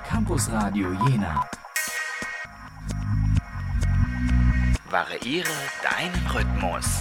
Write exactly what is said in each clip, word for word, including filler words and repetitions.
Campus Radio Jena. Variiere deinen Rhythmus.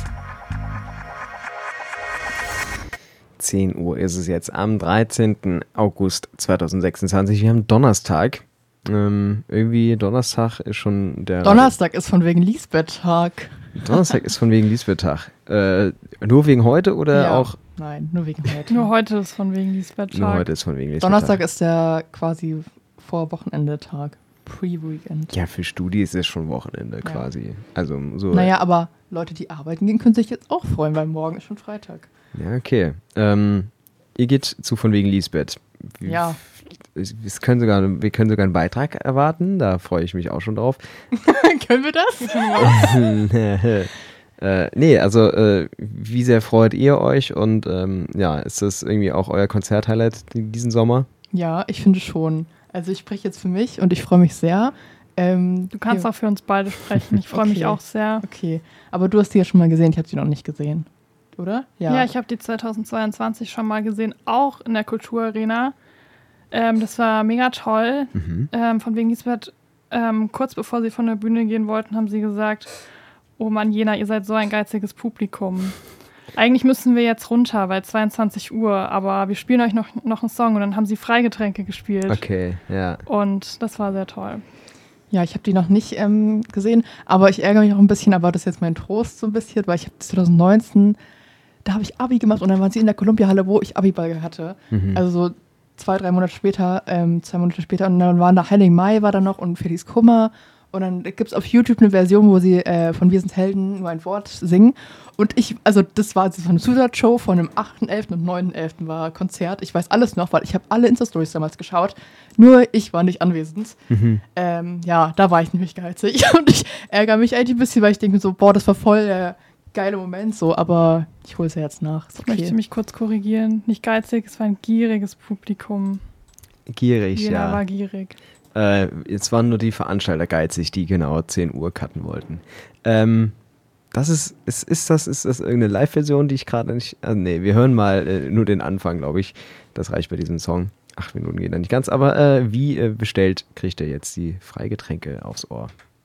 zehn Uhr ist es jetzt am dreizehnten August zweitausendsechsundzwanzig. Wir haben Donnerstag. Ähm, irgendwie Donnerstag ist schon der... Donnerstag ist von wegen Lisbeth-Tag. Donnerstag ist von wegen Lisbeth-Tag. Äh, nur wegen heute oder Ja. auch... Nein, nur wegen heute. Nur heute ist von wegen Lisbeth-Tag. Nur heute ist von wegen Lisbeth-Tag. Donnerstag ist der quasi Vor-Wochenende-Tag. Pre-Weekend. Ja, für Studi ist es schon Wochenende Ja. quasi. Also so... Naja, aber Leute, die arbeiten gehen, können sich jetzt auch freuen, weil morgen ist schon Freitag. Ja, okay. Ähm, ihr geht zu von wegen Lisbeth. Wie- Ja. Es können sogar, wir können sogar einen Beitrag erwarten, da freue ich mich auch schon drauf. Können wir das? äh, nee, also äh, wie sehr freut ihr euch und ähm, ja, ist das irgendwie auch euer Konzert-Highlight diesen Sommer? Ja, ich finde schon. Also ich spreche jetzt für mich und ich freue mich sehr. Ähm, Du kannst hier- auch für uns beide sprechen. Ich freue mich Okay. auch sehr. Okay, aber du hast die ja schon mal gesehen, ich habe sie noch nicht gesehen. Oder? Ja, ich habe die zweitausendzweiundzwanzig schon mal gesehen, auch in der Kulturarena. Ähm, das war mega toll. Mhm. Ähm, von wegen Lisbeth, ähm, kurz bevor sie von der Bühne gehen wollten, haben sie gesagt, oh Mann, Jena, ihr seid so ein geiziges Publikum. Eigentlich müssen wir jetzt runter, weil zweiundzwanzig Uhr, aber wir spielen euch noch, noch einen Song und dann haben sie Freigetränke gespielt. Okay, ja. Und das war sehr toll. Ja, ich habe die noch nicht ähm, gesehen, aber ich ärgere mich auch ein bisschen, aber das ist jetzt mein Trost so ein bisschen, weil ich habe zwanzig neunzehn, da habe ich Abi gemacht und dann waren sie in der Olympiahalle, wo ich Abiball hatte. Mhm. Also so zwei, drei Monate später, ähm, zwei Monate später und dann waren da Henning Mai war da noch und Felix Kummer und dann gibt es auf YouTube eine Version, wo sie äh, von Wir sind Helden nur ein Wort singen und ich, also das war so eine Zusatzshow von dem achten elften und neunten elften war Konzert. Ich weiß alles noch, weil ich habe alle Insta-Stories damals geschaut, nur ich war nicht anwesend. Mhm. Ähm, ja, da war ich nämlich geizig und ich ärgere mich eigentlich ein bisschen, weil ich denke mir so, boah, das war voll der geile Moment so, aber ich hole es ja jetzt nach. Ist Ich möchte okay. mich kurz korrigieren. Nicht geizig, es war ein gieriges Publikum. Gierig, Jena ja. war gierig. Äh, jetzt waren nur die Veranstalter geizig, die genau zehn Uhr cutten wollten. Ähm, das ist, ist, ist das, ist das irgendeine Live-Version, die ich gerade nicht, also nee, wir hören mal äh, nur den Anfang, glaube ich. Das reicht bei diesem Song. Acht Minuten geht da nicht ganz, aber äh, wie äh, bestellt kriegt er jetzt die Freigetränke aufs Ohr?